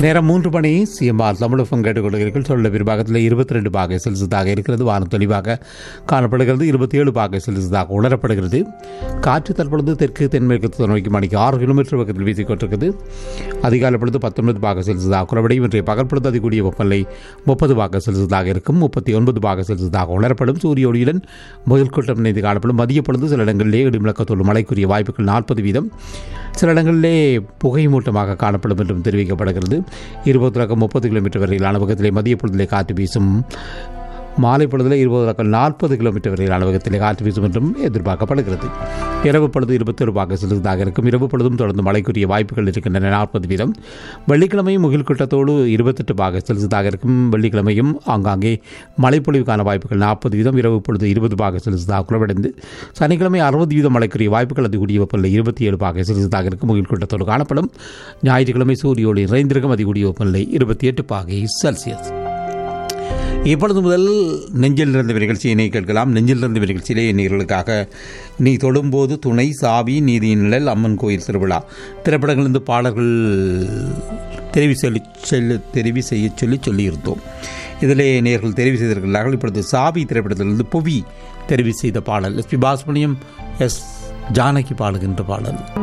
நேரம் 3 மணி. சிஎம்ஆர் தமிழகம் கேட்டுக்கொள்கிறீர்கள். சொல்ல விரிவாகத்தில் 22 பாகை செல்சியஸாக இருக்கிறது. வானம் தெளிவாக காணப்படுகிறது. 27 பாகை செல்சியஸாக உணரப்படுகிறது. காற்று தற்பொழுது தெற்கு தென்மேற்கு நோக்கி மணிக்கு 6 கிலோமீட்டர் பக்கத்தில் வீசிக்கொண்டிருக்கிறது. அதிகாலை பொழுது 19 பாகை செல்சியஸாக குறைவடையும். இன்றைய பகல் பொழுது அதிகூடிய வெப்பநிலை 30 பாகை செல்சியஸாக இருக்கும். 39 பாகை செல்சியஸாக உணரப்படும். சூரிய ஒளியுடன் முயல் கூட்டம் இணைந்து காணப்படும். மதிய பொழுது சில இடங்களிலே இடிமுழக்கத்தோடு மழைக்குரிய வாய்ப்புகள் 40%. சில இடங்களிலே புகை மூட்டமாக காணப்படும் என்றும் தெரிவிக்கப்படுகிறது. 20-30 கிலோமீட்டர் வரையிலான வேகத்திலே மதிய பொழுதிலே காற்று வீசும். மாலை பொழுதிலே 20-40 கிலோமீட்டர் வரையிலான வேகத்திலே காற்று வீசும் என்றும் எதிர்பார்க்கப்படுகிறது. இரவு பொழுது 21 பாகை செல்சியஸாக இருக்கும். இரவு பொழுதும் தொடர்ந்து மழைக்குரிய வாய்ப்புகள் இருக்கின்றன 40%. வெள்ளிக்கிழமையும் முகில் கூட்டத்தோடு 28 பாகை செல்சியஸாக இருக்கும். வெள்ளிக்கிழமையும் ஆங்காங்கே மழைப்பொழிவுக்கான வாய்ப்புகள் 40%. இரவு பொழுது 20 பாகை செல்சியஸாக குறைவடைந்து சனிக்கிழமை 60% மழைக்குரிய வாய்ப்புகள் அதிகூடிய வெப்பநிலை 27 பாகை செல்சியஸாக இருக்கும். முகில் கூட்டத்தோடு காணப்படும். ஞாயிற்றுக்கிழமை சூரிய ஒளி நிறைந்திருக்கும். அதிகூடிய வெப்பநிலை 28 பாகை செல்சியஸ். இப்பொழுது முதல் நெஞ்சில் இருந்த நிகழ்ச்சியினை கேட்கலாம். நெஞ்சில் இருந்த நிகழ்ச்சியிலே நேயர்களுக்காக நீ தொடும்போது துணை, சாவி, நீதியின் நிழல், அம்மன் கோயில் திருவிழா திரைப்படங்களிலிருந்து பாடல்கள் தெரிவு செய்ய சொல்லியிருந்தோம். இதிலே நேயர்கள் தெரிவு செய்திருக்கிறார்கள். இப்பொழுது சாவி திரைப்படத்திலிருந்து புவி தெரிவு செய்த பாடல் S B Balasubramaniam, S Janaki பாடுகின்ற பாடல்.